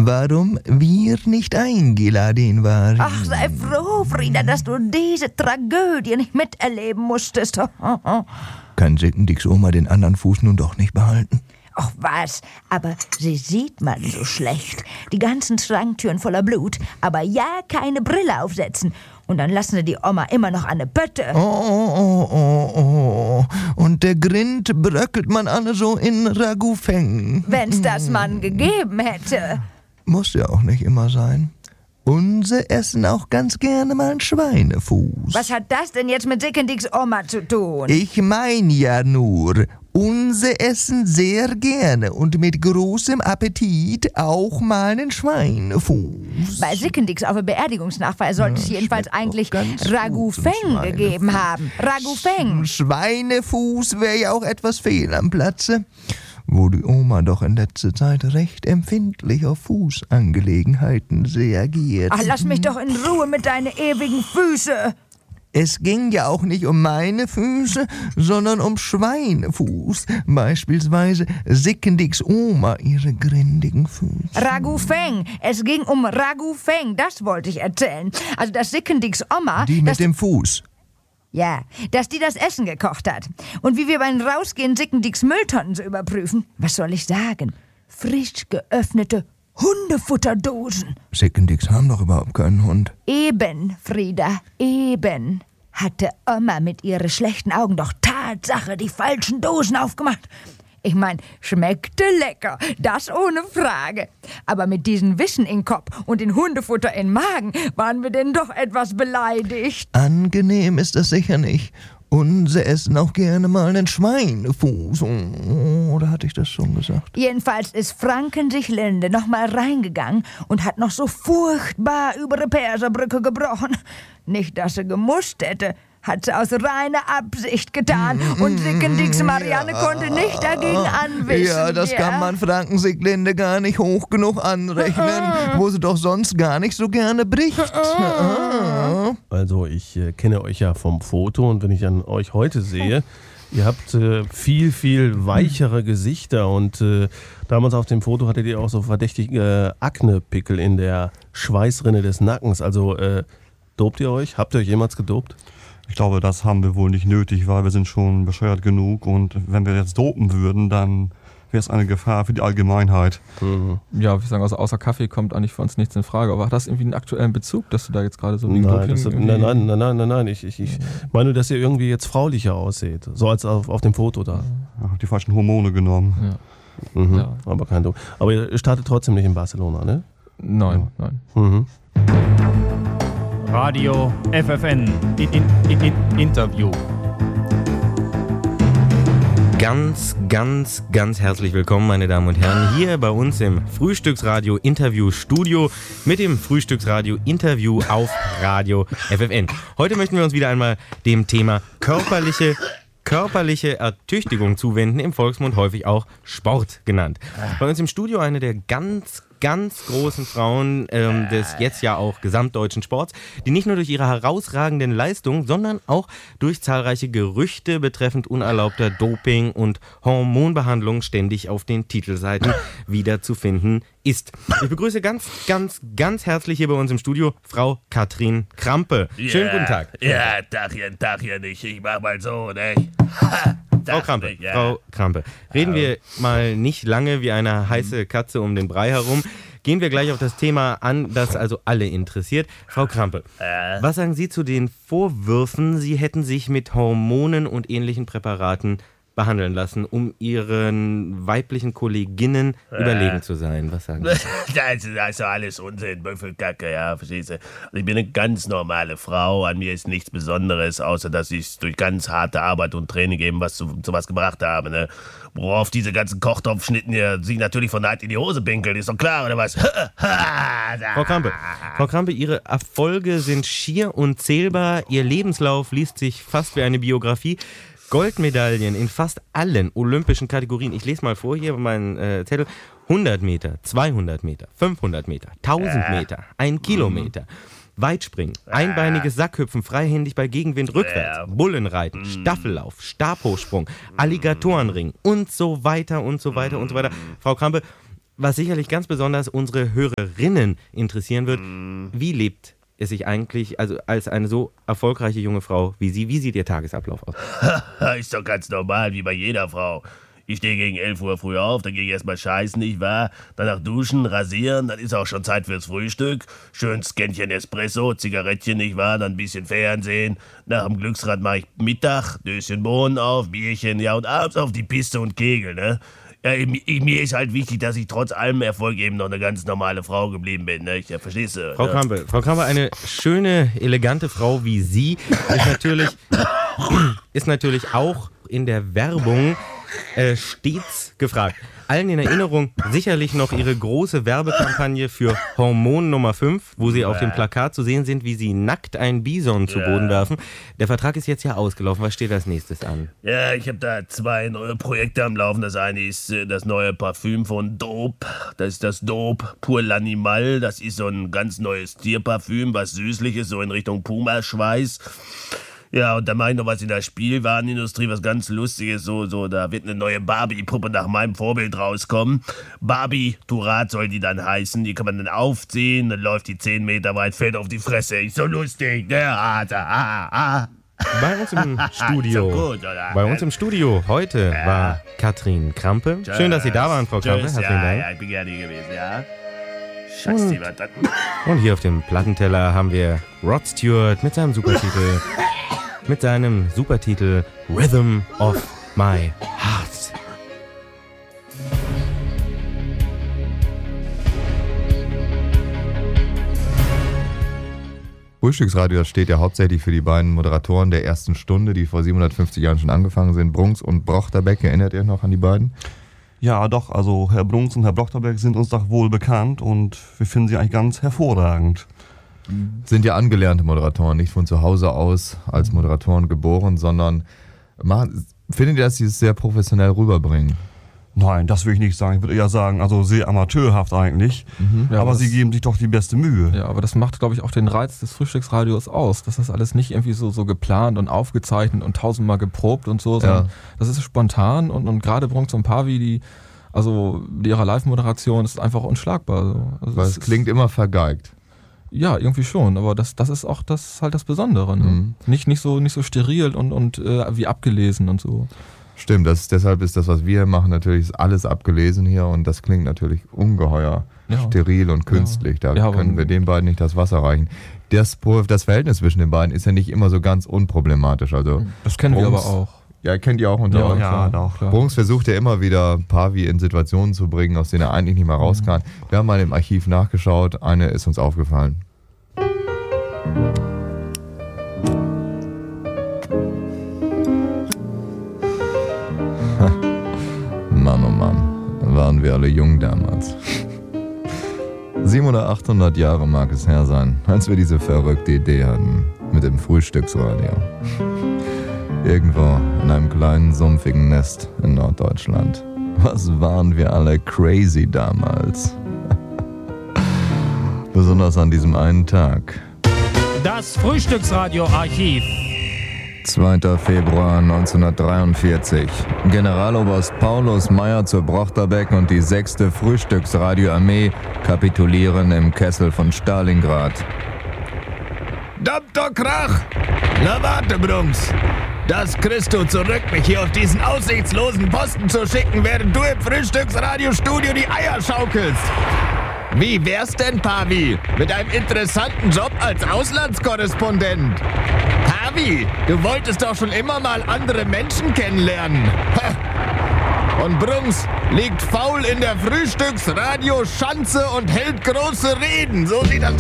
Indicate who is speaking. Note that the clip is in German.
Speaker 1: warum wir nicht eingeladen waren.
Speaker 2: Ach, sei froh, Frieda, dass du diese Tragödie nicht miterleben musstest.
Speaker 1: Kann Sickendicks Oma den anderen Fuß nun doch nicht behalten?
Speaker 2: Ach was, aber sie sieht man so schlecht. Die ganzen Schranktüren voller Blut, aber ja keine Brille aufsetzen. Und dann lassen sie die Oma immer noch an der Pötte.
Speaker 1: Oh. Und der Grind bröckelt man alle so in Ragufeng.
Speaker 2: Wenn's das Mann gegeben hätte.
Speaker 1: Muss ja auch nicht immer sein. Unse essen auch ganz gerne mal einen Schweinefuß.
Speaker 2: Was hat das denn jetzt mit Sickendicks Oma zu tun?
Speaker 1: Ich mein ja nur, unse essen sehr gerne und mit großem Appetit auch mal einen Schweinefuß.
Speaker 2: Bei Sickendicks auf der Beerdigungsnachfeier sollte es jedenfalls eigentlich Ragufeng gegeben haben. Ragufeng.
Speaker 1: Schweinefuß wäre ja auch etwas fehl am Platze. Wo die Oma doch in letzter Zeit recht empfindlich auf Fußangelegenheiten reagiert.
Speaker 2: Ach, lass mich doch in Ruhe mit deinen ewigen Füße.
Speaker 1: Es ging ja auch nicht um meine Füße, sondern um Schweinefuß. Beispielsweise Sickendicks Oma ihre grindigen Füße.
Speaker 2: Ragufeng. Es ging um Ragufeng. Das wollte ich erzählen. Also, dass Sickendicks Oma...
Speaker 1: Die mit dem Fuß.
Speaker 2: Ja, dass die das Essen gekocht hat. Und wie wir beim Rausgehen Sickendicks Mülltonnen so überprüfen. Was soll ich sagen? Frisch geöffnete Hundefutterdosen.
Speaker 1: Sickendicks haben doch überhaupt keinen Hund.
Speaker 2: Eben, Frieda, eben. Hatte Oma mit ihren schlechten Augen doch Tatsache die falschen Dosen aufgemacht. Ich mein, schmeckte lecker, das ohne Frage. Aber mit diesem Wissen in Kopf und den Hundefutter in Magen waren wir denn doch etwas beleidigt.
Speaker 1: Angenehm ist das sicher nicht. Und sie essen auch gerne mal einen Schweinefuß. Oder hatte ich das schon gesagt?
Speaker 2: Jedenfalls ist Franken-Sichlinde noch mal reingegangen und hat noch so furchtbar über die Perserbrücke gebrochen. Nicht, dass sie gemusst hätte. Hat sie aus reiner Absicht getan. Und Sickendicks Marianne konnte nicht dagegen anwischen.
Speaker 1: Ja, das kann man Franken-Sichlinde gar nicht hoch genug anrechnen, wo sie doch sonst gar nicht so gerne bricht.
Speaker 3: Also ich kenne euch ja vom Foto und wenn ich an euch heute sehe, ihr habt viel, viel weichere Gesichter und damals auf dem Foto hattet ihr auch so verdächtige Aknepickel in der Schweißrinne des Nackens. Also dopt ihr euch? Habt ihr euch jemals gedopt?
Speaker 4: Ich glaube, das haben wir wohl nicht nötig, weil wir sind schon bescheuert genug und wenn wir jetzt dopen würden, dann wäre es eine Gefahr für die Allgemeinheit.
Speaker 5: Mhm. Ja, wir sagen, also außer Kaffee kommt eigentlich für uns nichts in Frage. Aber hat das irgendwie einen aktuellen Bezug, dass du da jetzt gerade so...
Speaker 3: Nein, nein. Ich meine, dass ihr irgendwie jetzt fraulicher ausseht. So als auf dem Foto da.
Speaker 4: Ja, die falschen Hormone genommen.
Speaker 5: Ja.
Speaker 3: Mhm.
Speaker 5: Ja.
Speaker 3: Aber kein Dom. Aber ihr startet trotzdem nicht in Barcelona, ne?
Speaker 5: Nein.
Speaker 3: Mhm.
Speaker 6: Radio FFN Interview.
Speaker 7: Ganz herzlich willkommen, meine Damen und Herren, hier bei uns im Frühstücksradio Interview Studio mit dem Frühstücksradio Interview auf Radio FFN. Heute möchten wir uns wieder einmal dem Thema körperliche Ertüchtigung zuwenden, im Volksmund häufig auch Sport genannt. Bei uns im Studio eine der ganz großen Frauen des jetzt ja auch gesamtdeutschen Sports, die nicht nur durch ihre herausragenden Leistungen, sondern auch durch zahlreiche Gerüchte betreffend unerlaubter Doping- und Hormonbehandlung ständig auf den Titelseiten wiederzufinden ist. Ich begrüße ganz herzlich hier bei uns im Studio Frau Katrin Krampe. Schönen guten Tag.
Speaker 8: Ja, Tagchen nicht. Ich mach mal so, ne?
Speaker 7: Frau Krampe, reden wir mal nicht lange wie eine heiße Katze um den Brei herum. Gehen wir gleich auf das Thema an, das also alle interessiert. Frau Krampe, was sagen Sie zu den Vorwürfen, Sie hätten sich mit Hormonen und ähnlichen Präparaten behandeln lassen, um Ihren weiblichen Kolleginnen überlegen zu sein? Was sagen Sie?
Speaker 8: Das ist also alles Unsinn, Büffelkacke, ja, verstehst du? Ich bin eine ganz normale Frau, an mir ist nichts Besonderes, außer dass ich durch ganz harte Arbeit und Training eben was zu was gebracht habe, ne? Worauf diese ganzen Kochtopfschnitten hier sich natürlich von Neid in die Hose pinkeln, ist doch klar, oder was?
Speaker 7: Frau Krampe, Ihre Erfolge sind schier unzählbar, Ihr Lebenslauf liest sich fast wie eine Biografie. Goldmedaillen in fast allen olympischen Kategorien. Ich lese mal vor hier meinen Zettel. 100 Meter, 200 Meter, 500 Meter, 1000 Meter, 1 Kilometer. Weitspringen, einbeiniges Sackhüpfen, freihändig bei Gegenwind rückwärts, Bullenreiten, Staffellauf, Stabhochsprung, Alligatorenring und so weiter und so weiter und so weiter. Frau Krampe, was sicherlich ganz besonders unsere Hörerinnen interessieren wird, wie lebt es sich eigentlich, also als eine so erfolgreiche junge Frau wie Sie, wie sieht Ihr Tagesablauf aus?
Speaker 8: Ist doch ganz normal, wie bei jeder Frau. Ich stehe gegen 11 Uhr früh auf, dann gehe ich erstmal scheißen, nicht wahr? Danach duschen, rasieren, dann ist auch schon Zeit fürs Frühstück. Schönes Kännchen Espresso, Zigarettchen, nicht wahr? Dann ein bisschen Fernsehen. Nach dem Glücksrad mache ich Mittag, Döschen Bohnen auf, Bierchen, ja, und abends auf die Piste und Kegel, ne? Ja, mir ist halt wichtig, dass ich trotz allem Erfolg eben noch eine ganz normale Frau geblieben bin, ne? Ja, verstehst du?
Speaker 7: Frau Krampe, eine schöne, elegante Frau wie Sie ist natürlich auch in der Werbung stets gefragt. Allen in Erinnerung sicherlich noch Ihre große Werbekampagne für Hormon Nummer 5, wo Sie auf dem Plakat zu sehen sind, wie Sie nackt einen Bison zu Boden werfen. Der Vertrag ist jetzt ja ausgelaufen. Was steht als nächstes an?
Speaker 8: Ja, ich habe da 2 neue Projekte am Laufen. Das eine ist das neue Parfüm von Dope. Das ist das Dope Pour l'Animal. Das ist so ein ganz neues Tierparfüm, was süßlich ist, so in Richtung Pumaschweiß. Ja, und dann mache ich noch was in der Spielwarenindustrie, was ganz Lustiges, so, da wird eine neue Barbie-Puppe nach meinem Vorbild rauskommen. Barbie Turat soll die dann heißen, die kann man dann aufziehen, dann läuft die 10 Meter weit, fällt auf die Fresse, ist so lustig,
Speaker 7: Bei uns im Studio,
Speaker 8: So gut, oder?
Speaker 7: bei uns im Studio heute war Katrin Krampe. Schön, dass Sie da waren, Frau Krampe. Herzlichen Dank.
Speaker 8: Ja, ich bin gerne hier gewesen, ja. Scheiß die Wand.
Speaker 7: Und hier auf dem Plattenteller haben wir Rod Stewart mit seinem Supertitel Rhythm of My Heart.
Speaker 1: Frühstücksradio, das steht ja hauptsächlich für die beiden Moderatoren der ersten Stunde, die vor 750 Jahren schon angefangen sind, Brunks und Brochterbeck. Erinnert ihr euch noch an die beiden?
Speaker 4: Ja, doch, also Herr Brunks und Herr Brochterbeck sind uns doch wohl bekannt und wir finden sie eigentlich ganz hervorragend.
Speaker 1: Sind ja angelernte Moderatoren, nicht von zu Hause aus als Moderatoren geboren, sondern findet ihr, dass sie es sehr professionell rüberbringen?
Speaker 4: Nein, das will ich nicht sagen. Ich würde eher sagen, also sehr amateurhaft eigentlich.
Speaker 5: Ja,
Speaker 4: aber sie geben sich doch die beste Mühe.
Speaker 5: Ja, aber das macht, glaube ich, auch den Reiz des Frühstücksradios aus. Das ist alles nicht irgendwie so geplant und aufgezeichnet und 1000-mal geprobt und so, sondern das ist spontan und gerade Brunks und Pavi, ihre Live-Moderation ist einfach unschlagbar. Also
Speaker 1: Weil es klingt immer vergeigt.
Speaker 5: Ja, irgendwie schon, aber das ist auch das Besondere. Ne? Nicht so steril und wie abgelesen und so.
Speaker 1: Stimmt, deshalb ist das, was wir hier machen, natürlich ist alles abgelesen hier und das klingt natürlich ungeheuer steril und künstlich. Da können wir den beiden nicht das Wasser reichen. Das Verhältnis zwischen den beiden ist ja nicht immer so ganz unproblematisch. Also
Speaker 5: das kennen wir aber auch.
Speaker 1: Ja, kennt ihr auch unter euch.
Speaker 4: Ja, doch.
Speaker 1: Brunks versucht ja immer wieder Pavi in Situationen zu bringen, aus denen er eigentlich nicht mehr raus kann. Wir haben mal im Archiv nachgeschaut, eine ist uns aufgefallen. Mann, oh Mann, waren wir alle jung damals. 700 oder 800 Jahre mag es her sein, als wir diese verrückte Idee hatten mit dem Frühstücksradio. Irgendwo in einem kleinen, sumpfigen Nest in Norddeutschland. Was waren wir alle crazy damals. Besonders an diesem einen Tag.
Speaker 6: Das Frühstücksradio-Archiv.
Speaker 1: 2. Februar 1943. Generaloberst Paulus Meyer zu Brochterbeck und die 6. Frühstücksradioarmee kapitulieren im Kessel von Stalingrad.
Speaker 9: Dr. Krach! Na warte, Brunks! Das kriegst du zurück, mich hier auf diesen aussichtslosen Posten zu schicken, während du im Frühstücksradiostudio die Eier schaukelst. Wie wär's denn, Pavi, mit einem interessanten Job als Auslandskorrespondent? Pavi, du wolltest doch schon immer mal andere Menschen kennenlernen. Und Brunks liegt faul in der Frühstücksradioschanze und hält große Reden. So sieht das